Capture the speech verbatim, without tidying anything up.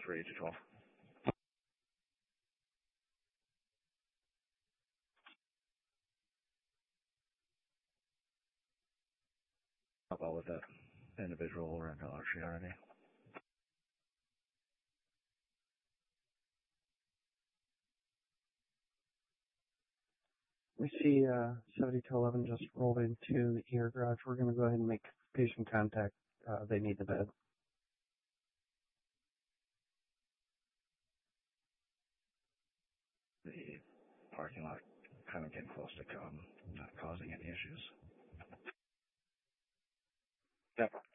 three to twelve. How about with that individual rental archery already? We see uh, seventy to eleven just rolled into the E R garage. We're going to go ahead and make patient contact. Uh, they need the bed. The parking lot kind of getting close to come, not causing any issues. Yep.